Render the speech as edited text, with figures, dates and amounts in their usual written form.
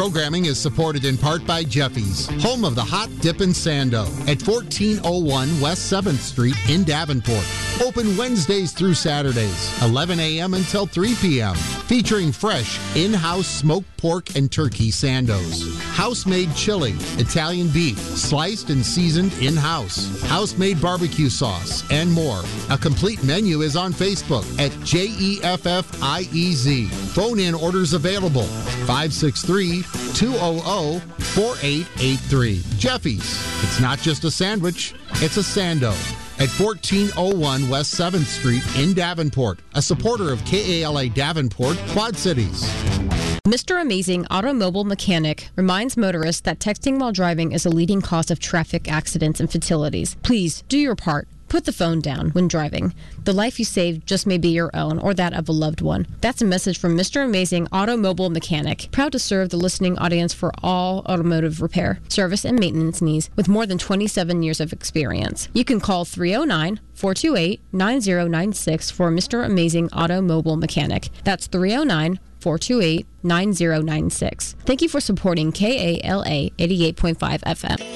Programming is supported in part by Jeffy's, home of the Hot Dippin' Sando at 1401 West 7th Street in Davenport. Open Wednesdays through Saturdays, 11 a.m. until 3 p.m. Featuring fresh in-house smoked pork and turkey sandos. House-made chili, Italian beef, sliced and seasoned in-house. House-made barbecue sauce, and more. A complete menu is on Facebook at JEFFIEZ. Phone-in orders available. 563-200-4883. Jeffy's. It's not just a sandwich, it's a sando. At 1401 West 7th Street in Davenport, a supporter of KALA Davenport, Quad Cities. Mr. Amazing Automobile Mechanic reminds motorists that texting while driving is a leading cause of traffic accidents and fatalities. Please do your part. Put the phone down when driving. The life you save just may be your own or that of a loved one. That's a message from Mr. Amazing Automobile Mechanic, proud to serve the listening audience for all automotive repair, service, and maintenance needs with more than 27 years of experience. You can call 309-428-9096 for Mr. Amazing Automobile Mechanic. That's 309-428-9096. Thank you for supporting KALA 88.5 FM.